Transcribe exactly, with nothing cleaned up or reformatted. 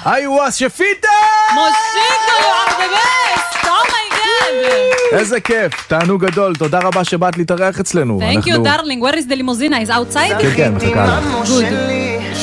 איווה שפיטה! מושיקו, you are the best! Oh my god! איזה כיף, תענוג גדול, תודה רבה שבאת להתארח אצלנו. Thank you darling, where is the limousine? Is outside? כן, כן, מחכה לה. Good.